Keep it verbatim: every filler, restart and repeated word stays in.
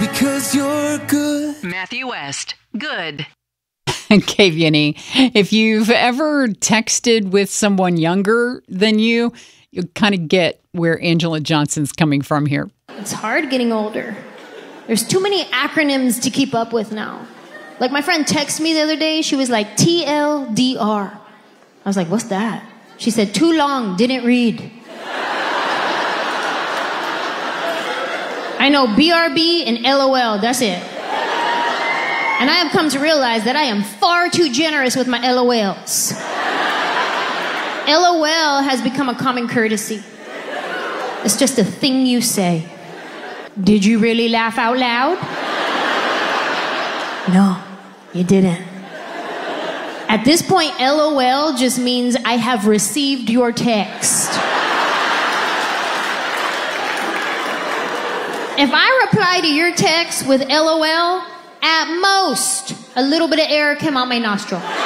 because you're good. Matthew West, good. K V N E. If you've ever texted with someone younger than you, you kind of get where Angela Johnson's coming from here. It's hard getting older. There's too many acronyms to keep up with now. Like my friend texted me the other day, she was like T L D R. I was like, what's that? She said, too long, didn't read. I know B R B and L O L, that's it. And I have come to realize that I am far too generous with my L O Ls. L O L has become a common courtesy. It's just a thing you say. Did you really laugh out loud? No, you didn't. At this point, L O L just means I have received your text. If I reply to your text with L O L, at most, a little bit of air came out my nostril.